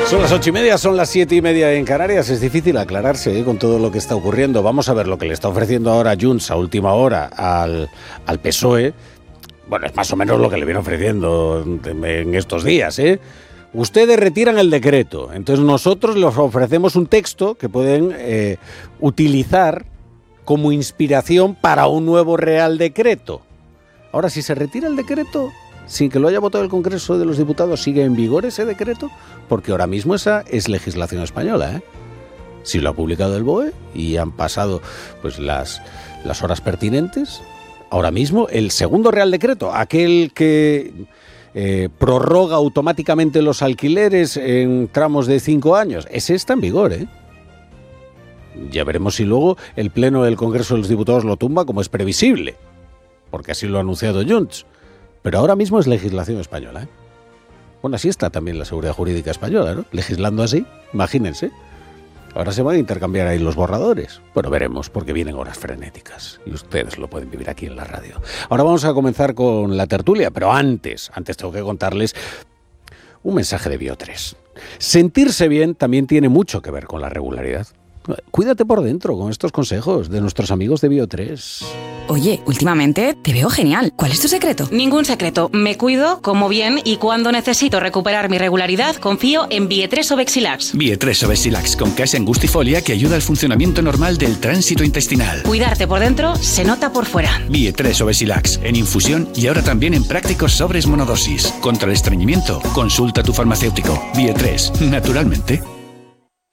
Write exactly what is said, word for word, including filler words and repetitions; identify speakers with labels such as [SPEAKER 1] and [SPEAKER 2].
[SPEAKER 1] Son las ocho y media, son las siete y media en Canarias. Es difícil aclararse ¿eh? con todo lo que está ocurriendo. Vamos a ver lo que le está ofreciendo ahora Junts a última hora al, al P S O E. Bueno, es más o menos lo que le viene ofreciendo en estos días, ¿eh? Ustedes retiran el decreto, entonces nosotros les ofrecemos un texto que pueden eh, utilizar como inspiración para un nuevo Real Decreto. Ahora, si se retira el decreto sin que lo haya votado el Congreso de los Diputados, ¿sigue en vigor ese decreto? Porque ahora mismo esa es legislación española, ¿eh? Si lo ha publicado el B O E y han pasado pues las, las horas pertinentes, ahora mismo el segundo Real Decreto, aquel que eh, prorroga automáticamente los alquileres en tramos de cinco años, ese está en vigor, ¿eh? Ya veremos si luego el Pleno del Congreso de los Diputados lo tumba, como es previsible, porque así lo ha anunciado Junts. Pero ahora mismo es legislación española, ¿eh? Bueno, así está también la seguridad jurídica española, ¿no? Legislando así, imagínense. Ahora se van a intercambiar ahí los borradores. Bueno, veremos, porque vienen horas frenéticas y ustedes lo pueden vivir aquí en la radio. Ahora vamos a comenzar con la tertulia, pero antes, antes tengo que contarles un mensaje de Bio tres. Sentirse bien también tiene mucho que ver con la regularidad. Cuídate por dentro con estos consejos de nuestros amigos de Bio tres.
[SPEAKER 2] Oye, últimamente te veo genial. ¿Cuál es tu secreto?
[SPEAKER 3] Ningún secreto. Me cuido, como bien y cuando necesito recuperar mi regularidad, confío en Bio tres Obexilax.
[SPEAKER 4] Bio tres Obexilax con case angustifolia que ayuda al funcionamiento normal del tránsito intestinal.
[SPEAKER 3] Cuidarte por dentro se nota por fuera.
[SPEAKER 4] Bio tres Obexilax en infusión y ahora también en prácticos sobres monodosis. Contra el estreñimiento, consulta a tu farmacéutico. Bio tres, naturalmente.